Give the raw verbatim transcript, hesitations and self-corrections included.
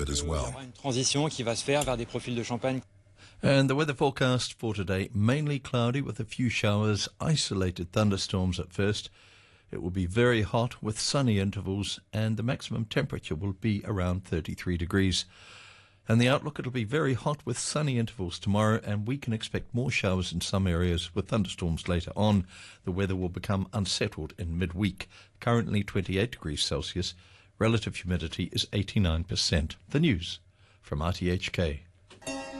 it as well. Transition qui va se faire vers des profils de champagne. And the weather forecast for today, mainly cloudy with a few showers, isolated thunderstorms at first. It will be very hot with sunny intervals, and the maximum temperature will be around thirty-three degrees. And the outlook, it'll be very hot with sunny intervals tomorrow, and we can expect more showers in some areas with thunderstorms later on. The weather will become unsettled in midweek. Currently twenty-eight degrees Celsius. Relative humidity is eighty-nine percent. The news from R T H K.